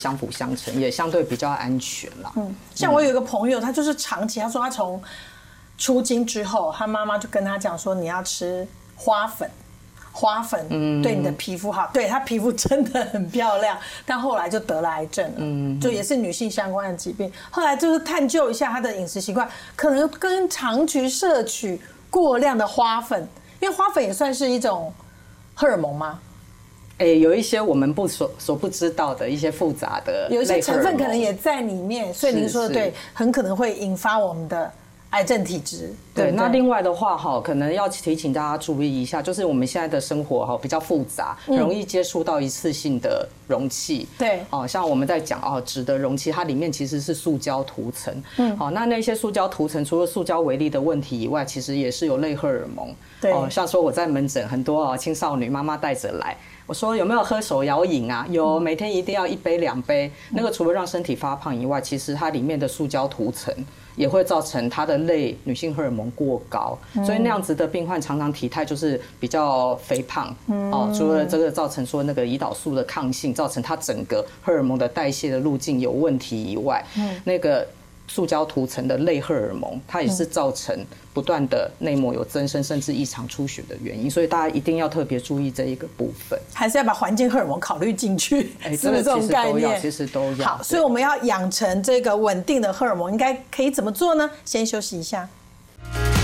相辅相成，也相对比较安全啦。 像我有一个朋友，他就是长期，他说他从出经之后，他妈妈就跟他讲说，你要吃花粉。花粉对你的皮肤好，对她皮肤真的很漂亮，但后来就得了癌症了，就也是女性相关的疾病。后来就是探究一下她的饮食习惯，可能跟长期摄取过量的花粉，因为花粉也算是一种荷尔蒙吗？ 有一些我们所不知道的一些复杂的， 有一些成分可能也在里面，所以您说的对，很可能会引发我们的癌症体质。 对，那另外的话可能要提醒大家注意一下，就是我们现在的生活比较复杂，容易接触到一次性的容器。 对， 像我们在讲纸的容器，它里面其实是塑胶涂层。那些塑胶涂层除了塑胶微粒的问题以外，其实也是有类荷尔蒙。 对， 像说我在门诊很多青少女妈妈带着来。我说有没有喝手摇饮啊？有，每天一定要1杯2杯。那个除了让身体发胖以外，其实它里面的塑胶涂层也会造成它的类女性荷尔蒙过高，所以那样子的病患常常体态就是比较肥胖。除了这个造成说那个胰岛素的抗性，造成它整个荷尔蒙的代谢的路径有问题以外，那个塑胶涂层的类荷尔蒙，它也是造成不断的内膜有增生甚至异常出血的原因，所以大家一定要特别注意这一个部分， 还是要把环境荷尔蒙考虑进去，是不是这种概念？ 其实都要。 好，所以我们要养成这个稳定的荷尔蒙，应该可以怎么做呢？先休息一下。